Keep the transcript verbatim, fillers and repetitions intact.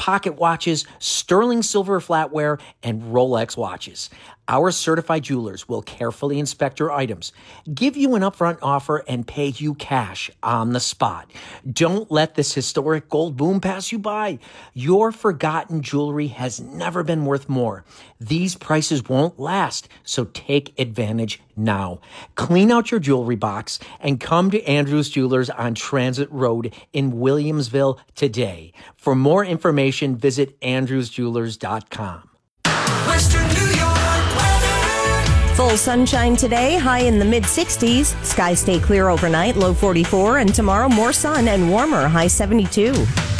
pocket watches, sterling silver flatware, and Rolex watches. Our certified jewelers will carefully inspect your items, give you an upfront offer, and pay you cash on the spot. Don't let this historic gold boom pass you by. Your forgotten jewelry has never been worth more. These prices won't last, so take advantage now. Clean out your jewelry box and come to Andrews Jewelers on Transit Road in Williamsville today. For more information, visit andrews jewelers dot com. Western New York weather. Full sunshine today, high in the mid sixties. Skies stay clear overnight, low forty-four, and tomorrow more sun and warmer, high seventy-two.